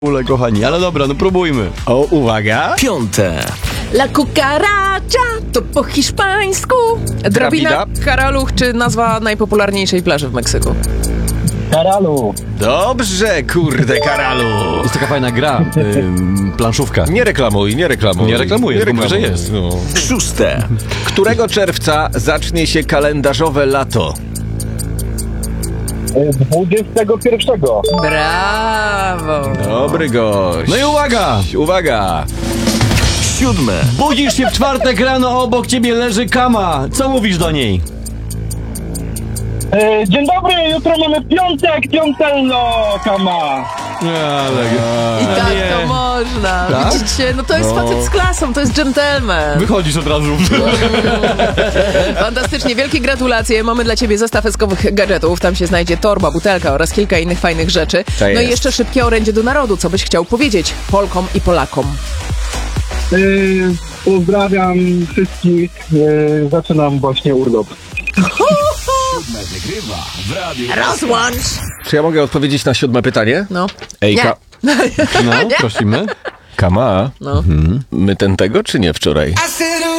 Kochani, ale dobra, no próbujmy. O, uwaga. Piąte. La cucaracha to po hiszpańsku. Drabina, karaluch czy nazwa najpopularniejszej plaży w Meksyku? Karalu. Dobrze, kurde, Karalu. Jest taka fajna gra, planszówka. Nie reklamuj. Nie reklamuję, tylko mówię, że jest. No. Szóste. Którego czerwca zacznie się kalendarzowe lato? 21. Brawo. Dobry gość. No i uwaga! Siódme. Budzisz się w czwartek rano, obok ciebie leży kama. Co mówisz do niej? Dzień dobry, jutro mamy piątek, piątelno, kama. I tak to można. Tak? Widzicie, no to jest facet z klasą, to jest gentleman. Wychodzisz od razu. Fantastycznie, wielkie gratulacje. Mamy dla ciebie zestaw eskowych gadżetów. Tam się znajdzie torba, butelka oraz kilka innych fajnych rzeczy. To No i jest. jeszcze szybkie orędzie do narodu. Co byś chciał powiedzieć Polkom i Polakom? Pozdrawiam wszystkich, zaczynam właśnie urlop. Rozłącz! Czy ja mogę odpowiedzieć na 7 pytanie? No. Ej, Nie. No, prosimy. Kama, No. my ten tego czy nie wczoraj? I said